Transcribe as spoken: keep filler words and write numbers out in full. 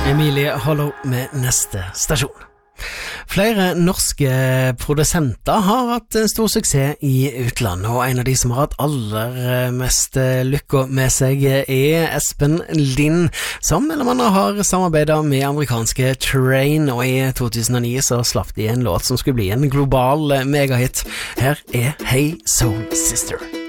Emilie Hollow med neste stasjon. Flere norske produsenter har hatt stor suksess i utlandet, og en av de som har hatt aller mest lykke med seg er Espen Lind, som eller man har samarbeidet med amerikanske Train, og i to tusen og ni så slapp de en låt som skulle bli en global megahit. Her er Hey Soul Sister.